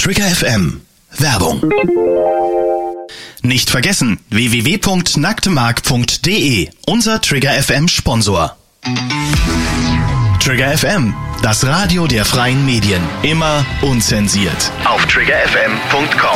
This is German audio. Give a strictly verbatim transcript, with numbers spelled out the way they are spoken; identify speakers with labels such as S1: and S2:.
S1: Trigger F M. Werbung. Nicht vergessen, w w w punkt nacktmark punkt d e, unser Trigger F M Sponsor. Trigger F M, das Radio der freien Medien. Immer unzensiert. Auf trigger f m punkt com.